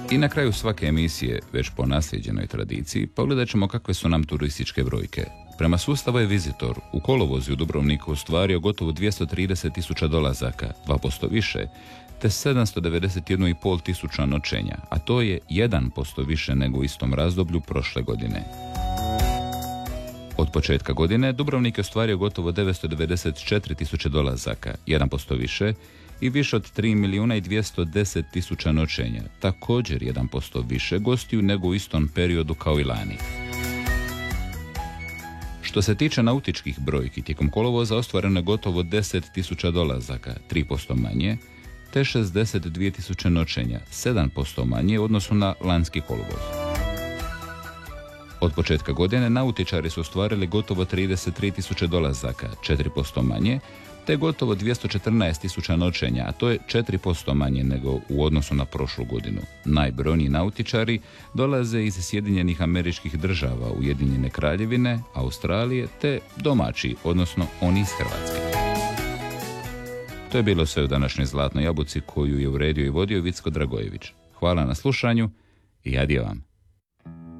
I na kraju svake emisije, već po nasljeđenoj tradiciji, pogledat ćemo kakve su nam turističke brojke. Prema sustavu je Visitor u kolovozu u Dubrovniku ostvario gotovo 230.000 dolazaka, 2% više, te 791.500 tisuća noćenja, a to je 1% više nego u istom razdoblju prošle godine. Od početka godine Dubrovnik je ostvario gotovo 994.000 dolazaka, 1% više, i više od 3.210.000 noćenja, također 1% više gostiju nego u istom periodu kao i lani. Što se tiče nautičkih brojki, tijekom kolovoza ostvareno je gotovo 10.000 dolazaka, 3% manje, te 62.000 noćenja, 7% manje u odnosu na lanjski kolovoz. Od početka godine nautičari su ostvarili gotovo 33.000 dolazaka, 4% manje, te gotovo 214.000 noćenja, a to je 4% manje nego u odnosu na prošlu godinu. Najbrojniji nautičari dolaze iz Sjedinjenih Američkih Država, Ujedinjene Kraljevine, Australije, te domaći, odnosno oni iz Hrvatske. To je bilo sve u današnjoj Zlatnoj jabuci koju je uredio i vodio Vicko Dragojević. Hvala na slušanju i adio vam.